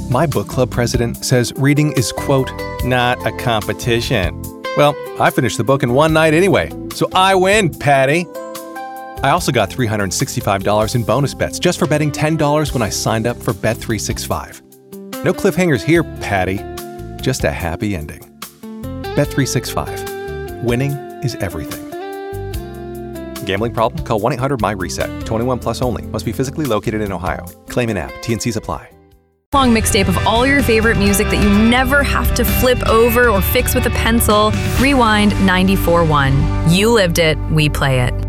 My book club president says reading is, quote, not a competition. Well, I finished the book in one night anyway, so I win, Patty. I also got $365 in bonus bets just for betting $10 when I signed up for Bet365. No cliffhangers here, Patty. Just a happy ending. Bet365. Winning is everything. Gambling problem? Call 1-800-MY-RESET. 21 plus only. Must be physically located in Ohio. Claim in app. T&Cs apply. Long mixtape of all your favorite music that you never have to flip over or fix with a pencil. Rewind 94.1. You lived it, we play it.